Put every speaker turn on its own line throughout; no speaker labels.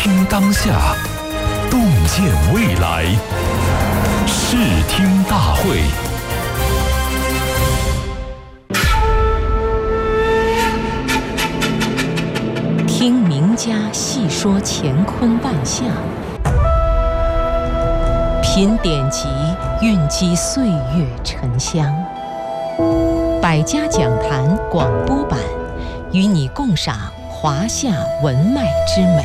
听当下，洞见未来。视听大会。
听名家细说乾坤万象，品典籍蕴积岁月沉香。百家讲坛广播版，与你共赏华夏文脉之美。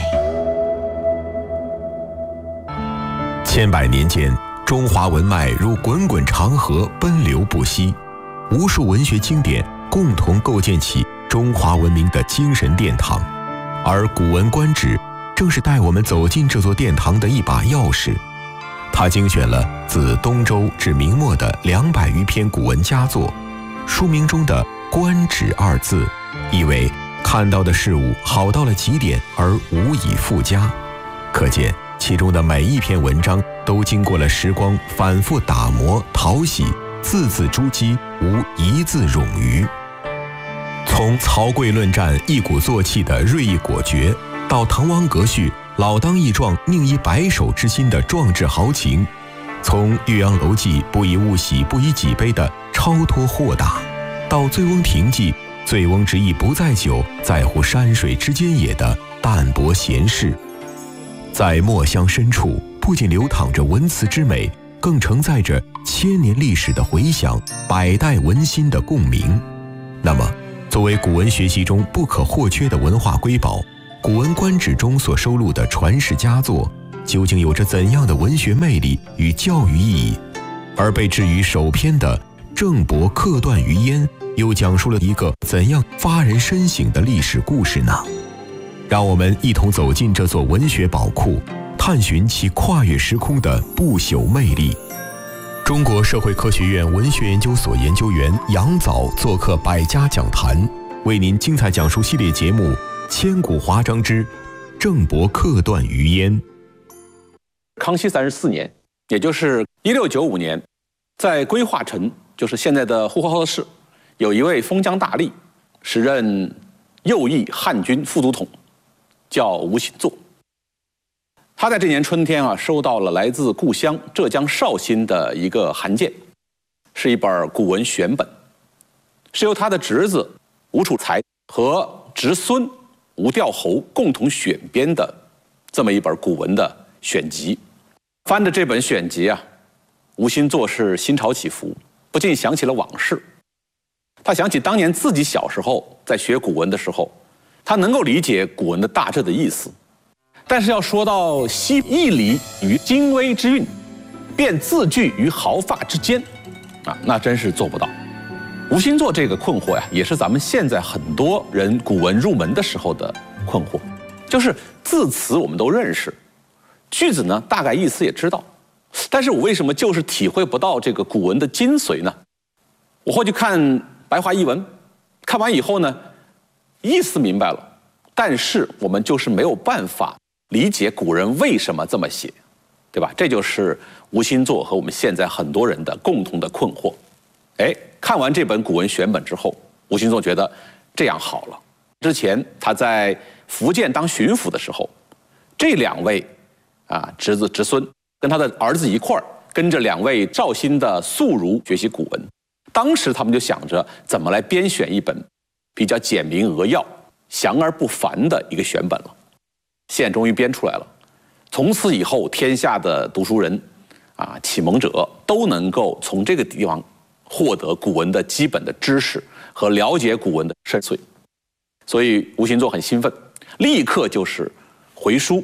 千百年间，中华文脉如滚滚长河奔流不息，无数文学经典共同构建起中华文明的精神殿堂。而《古文观止》正是带我们走进这座殿堂的一把钥匙。它精选了自东周至明末的200余篇古文佳作，书名中的“观止”二字，意为看到的事物好到了极点而无以复加。可见其中的每一篇文章都经过了时光反复打磨淘洗，字字珠玑，无一字冗余。从曹刿论战一鼓作气的锐意果决，到滕王阁序老当益壮宁以白首之心的壮志豪情，从岳阳楼记不以物喜不以己悲的超脱豁达，到醉翁亭记醉翁之意不在酒，在乎山水之间也的淡泊闲适。在墨香深处，不仅流淌着文辞之美，更承载着千年历史的回响，百代文心的共鸣。那么作为古文学习中不可或缺的文化瑰宝，《古文观止》中所收录的传世佳作，究竟有着怎样的文学魅力与教育意义？而被置于首篇的《郑伯克段于鄢》，又讲述了一个怎样发人深省的历史故事呢？让我们一同走进这座文学宝库，探寻其跨越时空的不朽魅力。中国社会科学院文学研究所研究员杨藻做客百家讲坛，为您精彩讲述系列节目《千古华章之郑伯克段于鄢》。
康熙34年，也就是1695年，在归化城，就是现在的呼和浩特市，有一位封疆大吏，时任右翼汉军副都统，叫吴新作。他在这年春天收到了来自故乡浙江绍兴的一个函件，是一本古文选本，是由他的侄子吴楚才和侄孙吴调侯共同选编的这么一本古文的选集。翻着这本选集吴新作是心潮起伏，不禁想起了往事。他想起当年自己小时候在学古文的时候，他能够理解古文的大致的意思，但是要说到惜义理于精微之韵，辨字句于毫发之间那真是做不到。吴新作这个困惑也是咱们现在很多人古文入门的时候的困惑，就是字词我们都认识，句子呢大概意思也知道，但是我为什么就是体会不到这个古文的精髓呢？我会去看白话译文，看完以后呢，意思明白了，但是我们就是没有办法理解古人为什么这么写，对吧？这就是吴新作和我们现在很多人的共同的困惑。看完这本古文选本之后，吴新作觉得这样好了。之前他在福建当巡抚的时候，这2位侄子侄孙跟他的儿子一块儿跟着2位绍兴的宿儒学习古文，当时他们就想着怎么来编选一本比较简明扼要、详而不繁的一个选本了。现在终于编出来了，从此以后天下的读书人启蒙者都能够从这个地方获得古文的基本的知识和了解古文的深邃。所以吴新作很兴奋，立刻就是回书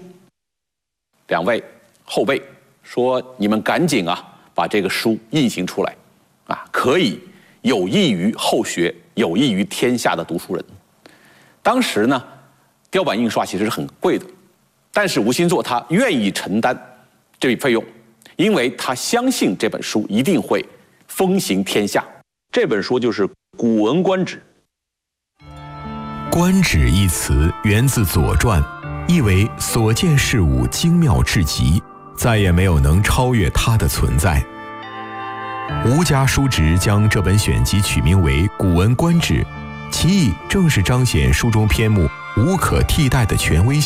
2位后辈说，你们赶紧把这个书印行出来可以有益于后学，有益于天下的读书人。当时呢，雕版印刷其实是很贵的，但是吴新作他愿意承担这笔费用，因为他相信这本书一定会风行天下。这本书就是《古文观止》。
观止一词源自《左传》，意为所见事物精妙至极，再也没有能超越它的存在。吴家叔侄将这本选集取名为《古文观止》，其意正是彰显书中篇目无可替代的权威性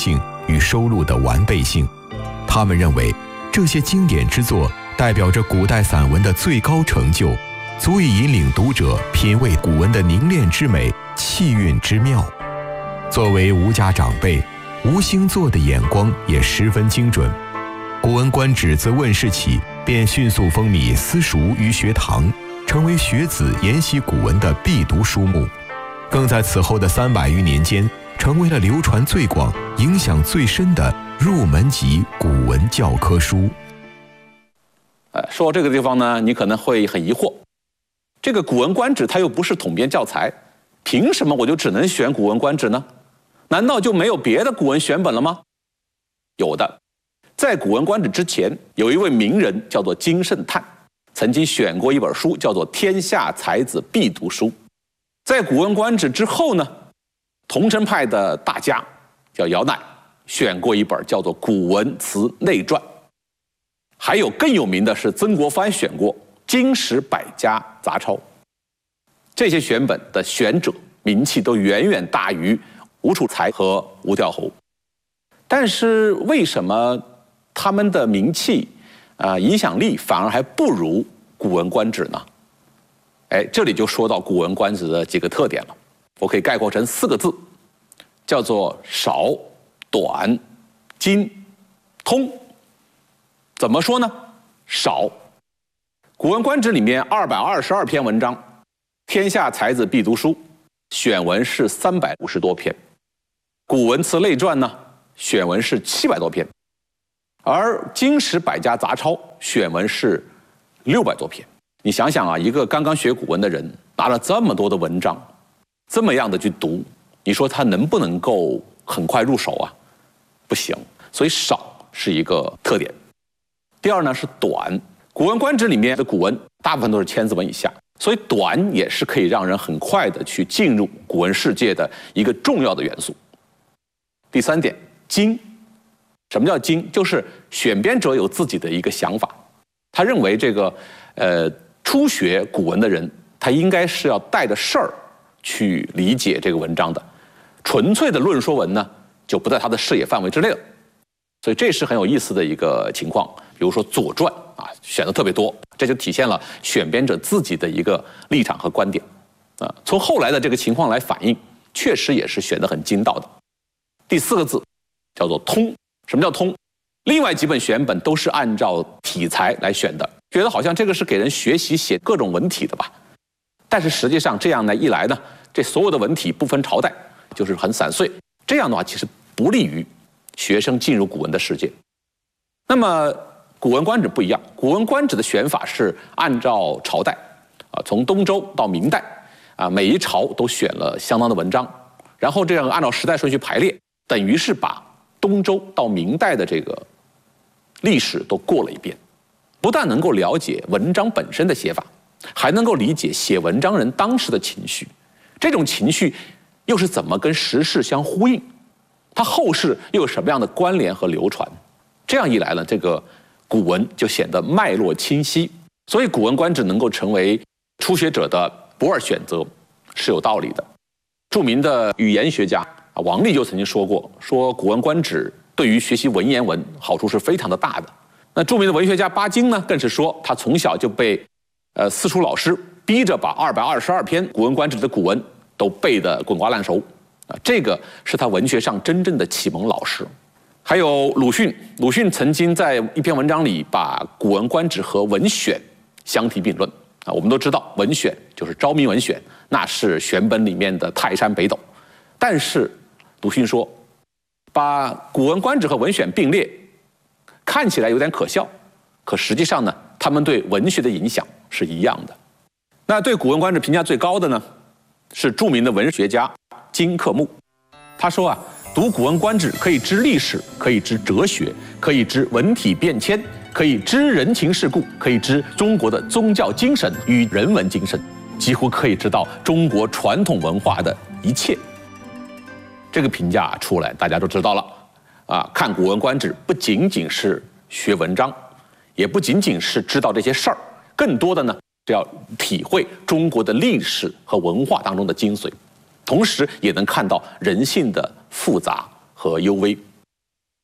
与收录的完备性。他们认为，这些经典之作代表着古代散文的最高成就，足以引领读者品味古文的凝练之美、气韵之妙。作为吴家长辈，吴兴作的眼光也十分精准。《古文观止》自问世起，便迅速风靡私塾与学堂，成为学子研习古文的必读书目，更在此后的300余年间，成为了流传最广、影响最深的入门级古文教科书。
说到这个地方呢，你可能会很疑惑，这个《古文观止》它又不是统编教材，凭什么我就只能选《古文观止》呢？难道就没有别的古文选本了吗？有的，在《古文观止》之前，有一位名人叫做金圣叹，曾经选过一本书，叫做《天下才子必读书》。在《古文观止》之后呢，桐城派的大家叫姚鼐，选过一本叫做《古文词内传》。还有更有名的是曾国藩选过《经史百家杂抄》。这些选本的选者名气都远远大于吴楚材和吴调侯。但是为什么他们的名气影响力反而还不如《古文观止》呢？这里就说到《古文观止》的几个特点了，我可以概括成4个字，叫做少、短、精、通。怎么说呢？少，《古文观止》里面222篇文章，天下才子必读书，选文是350多篇，《古文词类传》呢，选文是700多篇，而《经史百家杂抄》选文是600多篇。你想想啊，一个刚刚学古文的人，拿了这么多的文章，这么样的去读，你说他能不能够很快入手啊？不行，所以少是一个特点。第二呢是短，《古文观止》里面的古文大部分都是1000字文以下，所以短也是可以让人很快的去进入古文世界的一个重要的元素。第3点，精。什么叫精？就是选编者有自己的一个想法，他认为这个初学古文的人，他应该是要带着事儿去理解这个文章的，纯粹的论说文呢，就不在他的视野范围之内了。所以这是很有意思的一个情况。比如说《左传》啊，选的特别多，这就体现了选编者自己的一个立场和观点啊。从后来的这个情况来反映，确实也是选得很精到的。第4个字叫做通。什么叫通？另外几本选本都是按照体裁来选的，觉得好像这个是给人学习写各种文体的吧。但是实际上这样呢一来呢，这所有的文体不分朝代，就是很散碎，这样的话其实不利于学生进入古文的世界。那么《古文观止》不一样，《古文观止》的选法是按照朝代从东周到明代每一朝都选了相当的文章，然后这样按照时代顺序排列，等于是把东周到明代的这个历史都过了一遍，不但能够了解文章本身的写法，还能够理解写文章人当时的情绪，这种情绪又是怎么跟时事相呼应，它后世又有什么样的关联和流传。这样一来呢，这个古文就显得脉络清晰，所以《古文观止》能够成为初学者的不二选择是有道理的。著名的语言学家王立就曾经说过，说《古文观止》对于学习文言文好处是非常的大的。那著名的文学家巴金呢，更是说他从小就被私塾老师逼着把222篇《古文观止》的古文都背得滚瓜烂熟这个是他文学上真正的启蒙老师。还有鲁迅，鲁迅曾经在一篇文章里把《古文观止》和《文选》相提并论我们都知道，《文选》就是《昭明文选》，那是选本里面的泰山北斗。但是鲁迅说，把《古文观止》和《文选》并列，看起来有点可笑，可实际上呢，他们对文学的影响是一样的。那对《古文观止》评价最高的呢，是著名的文学家金克木。他说读《古文观止》可以知历史，可以知哲学，可以知文体变迁，可以知人情世故，可以知中国的宗教精神与人文精神，几乎可以知道中国传统文化的一切。这个评价出来，大家都知道了看《古文观止》不仅仅是学文章，也不仅仅是知道这些事儿，更多的呢是要体会中国的历史和文化当中的精髓，同时也能看到人性的复杂和幽微。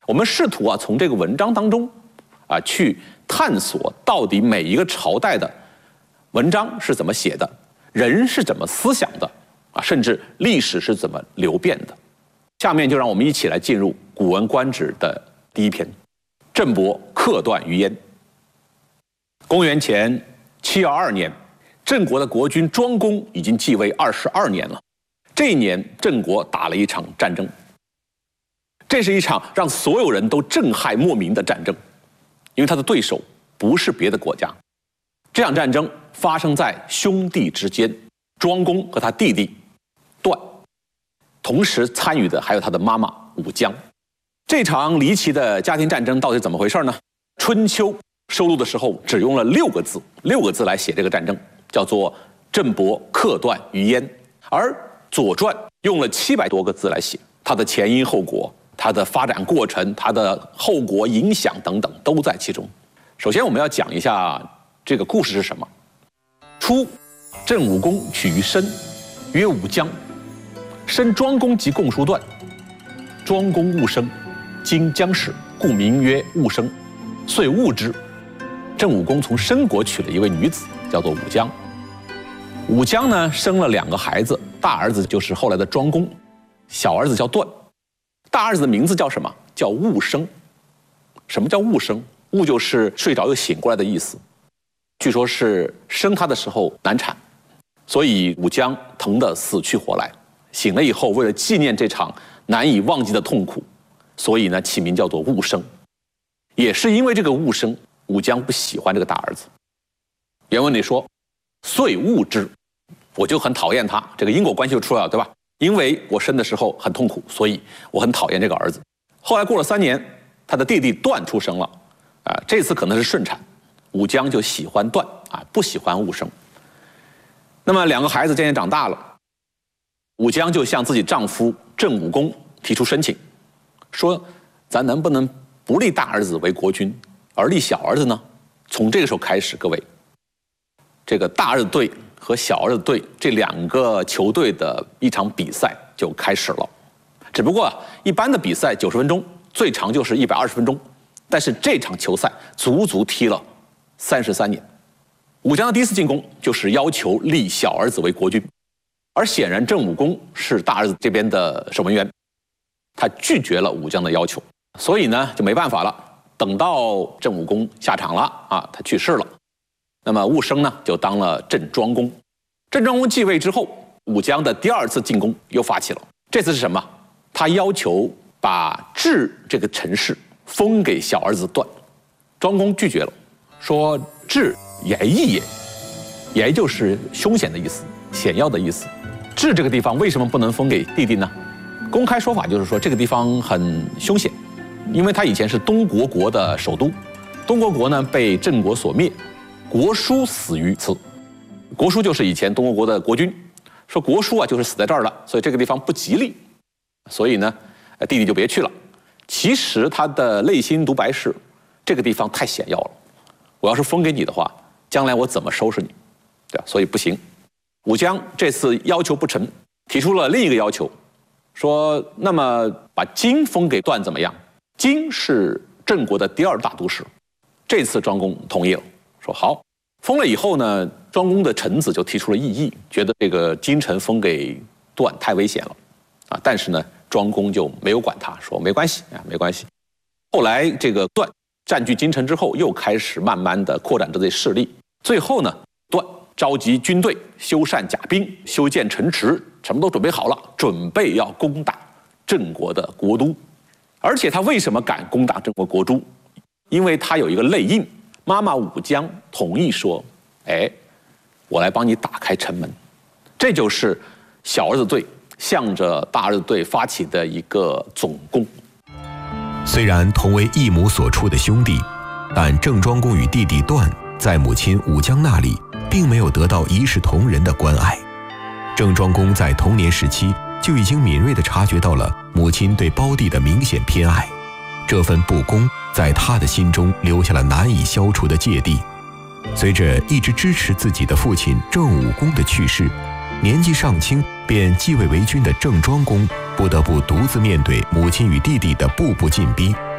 我们试图从这个文章当中去探索到底每一个朝代的文章是怎么写的，人是怎么思想的甚至历史是怎么流变的。下面就让我们一起来进入《古文观止》的第一篇：郑伯克段于鄢。公元前712年，郑国的国君庄公已经继位22年了。这一年，郑国打了一场战争。这是一场让所有人都震撼莫名的战争，因为他的对手不是别的国家。这场战争发生在兄弟之间，庄公和他弟弟段，同时参与的还有他的妈妈武姜。这场离奇的家庭战争到底怎么回事呢？春秋收录的时候只用了6个字来写这个战争，叫做郑伯克段于鄢，而左传用了700多个字来写，它的前因后果，它的发展过程，它的后果影响等等都在其中。首先我们要讲一下这个故事是什么。初，郑武公取于申，曰武姜，申庄公及共叔段，庄公勿生，今姜氏，故名曰勿生，遂勿之。郑武公从申国娶了一位女子，叫做武姜。武姜呢生了2个孩子，大儿子就是后来的庄公，小儿子叫段。大儿子的名字叫什么？叫勿生。什么叫勿生？勿就是睡着又醒过来的意思。据说是生他的时候难产，所以武姜疼得死去活来。醒了以后，为了纪念这场难以忘记的痛苦，所以呢起名叫做勿生。也是因为这个勿生，武姜不喜欢这个大儿子。原文里说，遂勿之，我就很讨厌他，这个因果关系就出来了，对吧？因为我生的时候很痛苦，所以我很讨厌这个儿子。后来过了3年，他的弟弟段出生了，这次可能是顺产，武姜就喜欢段不喜欢勿生。那么2个孩子渐渐长大了，武姜就向自己丈夫郑武公提出申请，说咱能不能不立大儿子为国君，而立小儿子呢？从这个时候开始，各位，这个大儿子队和小儿子队这2个球队的一场比赛就开始了。只不过一般的比赛90分钟，最长就是120分钟，但是这场球赛足足踢了33年。武姜的第一次进攻就是要求立小儿子为国君，而显然郑武公是大儿子这边的守门员，他拒绝了武姜的要求，所以呢就没办法了。等到郑武公下场了他去世了，那么勿生呢就当了郑庄公。郑庄公继位之后，武姜的第2次进攻又发起了。这次是什么？他要求把治这个城市封给小儿子段。庄公拒绝了，说治也义也，也就是凶险的意思，险要的意思。治这个地方为什么不能封给弟弟呢？公开说法就是说这个地方很凶险，因为他以前是东国国的首都，东国国呢被郑国所灭，国叔死于此。国叔就是以前东国国的国君，说国叔就是死在这儿了，所以这个地方不吉利，所以呢弟弟就别去了。其实他的内心独白是，这个地方太险要了，我要是封给你的话，将来我怎么收拾你，对吧？所以不行。武姜这次要求不成，提出了另一个要求，说那么把荆封给段怎么样？荆是郑国的第2大都市。这次庄公同意了，说好。封了以后呢，庄公的臣子就提出了异议，觉得这个京城封给段太危险了但是呢庄公就没有管他，说没关系没关系。后来这个段占据京城之后，又开始慢慢的扩展这些势力，最后呢段召集军队，修缮甲兵，修建城池，什么都准备好了，准备要攻打郑国的国都。而且他为什么敢攻打郑国国都？因为他有一个内应，妈妈武姜同意说，我来帮你打开城门。这就是小儿子队向着大儿子队发起的一个总攻。
虽然同为异母所出的兄弟，但郑庄公与弟弟段在母亲武姜那里并没有得到一视同仁的关爱。郑庄公在童年时期就已经敏锐地察觉到了母亲对胞弟的明显偏爱，这份不公在他的心中留下了难以消除的芥蒂。随着一直支持自己的父亲郑武公的去世，年纪尚轻便继位为君的郑庄公不得不独自面对母亲与弟弟的步步进逼，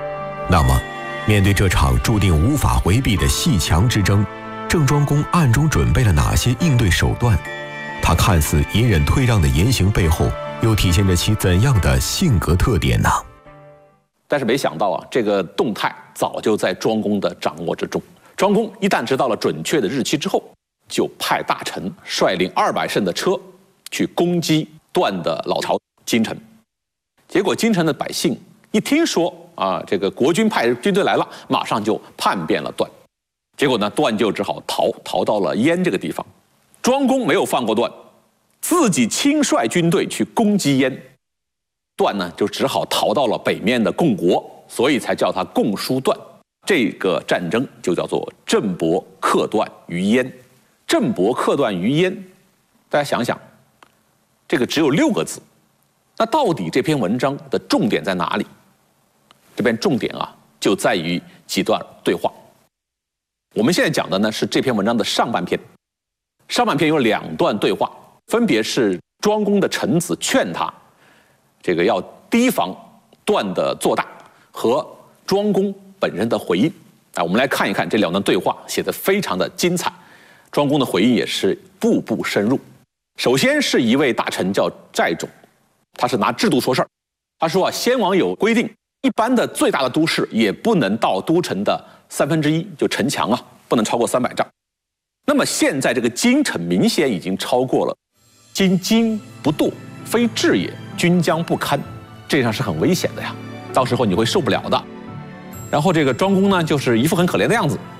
那么，面对这场注定无法回避的阋墙之争，郑庄公暗中准备了哪些应对手段？他看似隐忍退让的言行背后，又体现着其怎样的性格特点呢？
但是没想到啊，这个动态早就在庄公的掌握之中。庄公一旦知道了准确的日期之后，就派大臣率领200乘的车去攻击段的老巢京城。结果京城的百姓一听说啊，这个国军派军队来了，马上就叛变了段。结果呢，段就只好逃到了燕这个地方。庄公没有放过段，自己亲率军队去攻击燕。段呢就只好逃到了北面的共国，所以才叫他共叔段。这个战争就叫做郑伯克段于燕。郑伯克段于燕，大家想想，这个只有6个字，那到底这篇文章的重点在哪里？这边重点啊，就在于几段对话。我们现在讲的呢是这篇文章的上半篇，上半篇有2段对话，分别是庄公的臣子劝他，这个要提防段的做大，和庄公本人的回应。我们来看一看这2段对话，写得非常的精彩。庄公的回应也是步步深入。首先是一位大臣叫寨种，他是拿制度说事儿。他说啊，先王有规定，一般的最大的都市也不能到都城的1/3，就城墙啊，不能超过300丈。那么现在这个京城明显已经超过了，今京不堕，非治也，君将不堪，这样是很危险的呀，到时候你会受不了的。然后这个庄公呢，就是一副很可怜的样子，